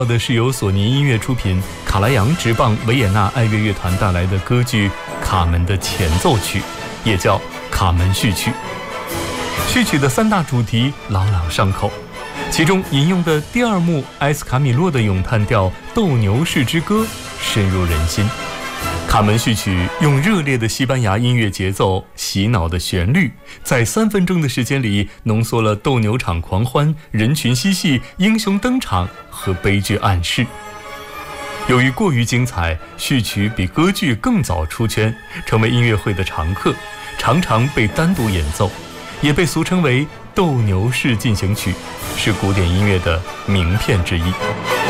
的是由索尼音乐出品，卡莱扬执棒维也纳爱乐乐团带来的歌剧《卡门》的前奏曲，也叫《卡门序曲》。序曲的3大主题朗朗上口，其中引用的第2幕埃斯卡米洛的咏叹调《斗牛士之歌》深入人心。卡门序曲用热烈的西班牙音乐节奏、洗脑的旋律，在3分钟的时间里浓缩了斗牛场狂欢、人群嬉戏、英雄登场和悲剧暗示。由于过于精彩，序曲比歌剧更早出圈，成为音乐会的常客，常常被单独演奏，也被俗称为斗牛士进行曲，是古典音乐的名片之一。